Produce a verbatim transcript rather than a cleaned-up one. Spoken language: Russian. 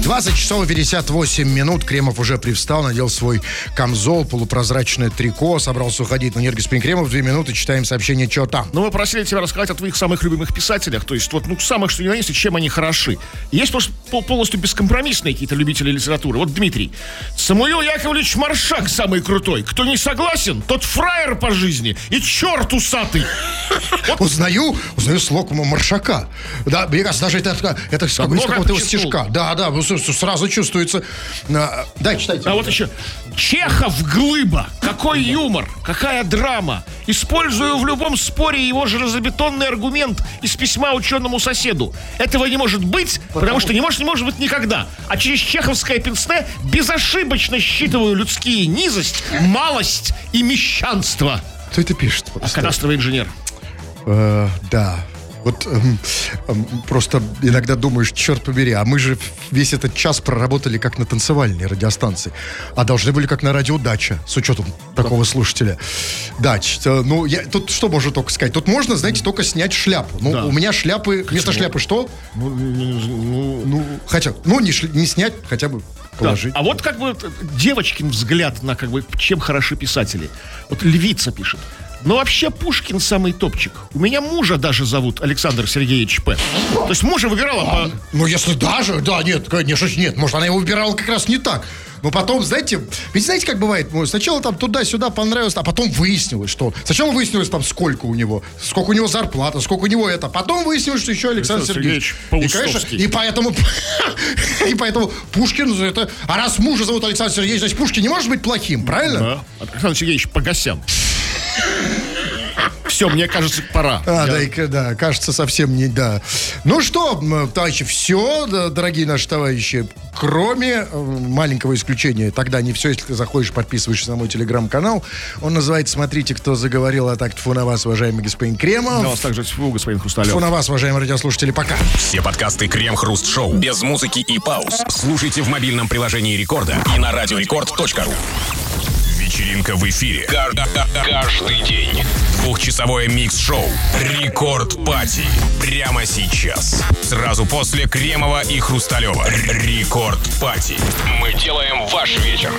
двадцать часов пятьдесят восемь минут. Кремов уже привстал, надел свой камзол, полупрозрачное трико, собрался уходить. Но нет, господин Кремов, две минуты, читаем сообщение, что там. Ну, мы просили тебя рассказать о твоих самых любимых писателях. То есть, вот, ну, самых, что ни на есть, и чем они хороши. Есть просто полностью бескомпромиссные какие-то любители литературы. Вот Дмитрий. Самуил Яковлевич Маршак самый крутой. Кто не согласен, тот фраер по жизни и черт усатый. Узнаю, узнаю слог Маршака. Да, мне кажется, даже это, это с какого-то его стишка. Да, да, сразу чувствуется. Да, читайте. А вот еще. Чехов глыба. Какой юмор, какая драма. Использую в любом споре его железобетонный аргумент из письма ученому соседу. Этого не может быть, потому, потому что не может, не может быть никогда. А через чеховское пенсне безошибочно считываю людские низость, малость и мещанство. Кто это пишет? А кадастровый инженер. Э, да. Вот эм, эм, просто иногда думаешь, черт побери, а мы же весь этот час проработали как на танцевальной радиостанции, а должны были как на радио «Дача», с учетом такого слушателя. Дач, ну, я, тут что можно только сказать? Тут можно, знаете, только снять шляпу. Ну, да. У меня шляпы, Почему? Вместо шляпы что? Ну, ну, ну хотя, ну, не, ш, не снять, хотя бы положить. Да. А вот как бы девочкин взгляд на, как бы, чем хороши писатели. Вот Львица пишет. Но вообще Пушкин самый топчик. У меня мужа даже зовут Александр Сергеевич П. То есть мужа выбирала а, по... Ну, если даже, да, нет, конечно, нет. Может, она его выбирала как раз не так. Но потом, знаете, ведь знаете, как бывает? Сначала там туда-сюда понравилось, а потом выяснилось, что... Сначала выяснилось там, сколько у него, сколько у него зарплата, сколько у него это. Потом выяснилось, что еще Александр, Александр Сергеевич. Сергеевич и, конечно, и поэтому... И поэтому Пушкин это... А раз мужа зовут Александр Сергеевич, значит, Пушкин не может быть плохим, правильно? Да. Александр Сергеевич Погосян. Все, мне кажется, пора. А, Я... да, да, кажется, совсем не, да. Ну что, товарищи, все, да, дорогие наши товарищи, кроме маленького исключения, тогда не все, если ты заходишь, подписываешься на мой телеграм-канал. Он называется «Смотрите, кто заговорил», а так тьфу на вас, уважаемый господин Кремов. На вас также тьфу, господин Хрусталев. Тьфу на вас, уважаемые радиослушатели, пока. Все подкасты Крем-Хруст-Шоу без музыки и пауз слушайте в мобильном приложении Рекорда и на радиорекорд точка ру. Вечеринка в эфире. Каждый день. Двухчасовое микс-шоу «Рекорд Пати». Прямо сейчас. Сразу после Кремова и Хрусталева. «Рекорд Пати». Мы делаем ваш вечер